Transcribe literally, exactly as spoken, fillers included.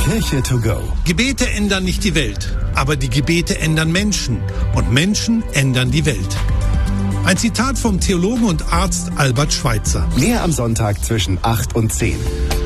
Kirche to go. Gebete ändern nicht die Welt, aber die Gebete ändern Menschen und Menschen ändern die Welt. Ein Zitat vom Theologen und Arzt Albert Schweitzer. Mehr am Sonntag zwischen acht und zehn.